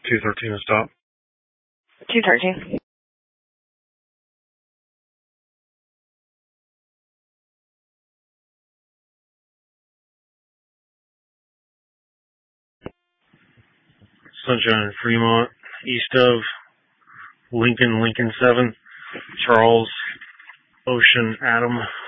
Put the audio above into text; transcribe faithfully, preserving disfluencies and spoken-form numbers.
two thirteen to stop. two thirteen. Sunshine, Fremont, east of Lincoln, Lincoln seven, Charles, Ocean, Adam.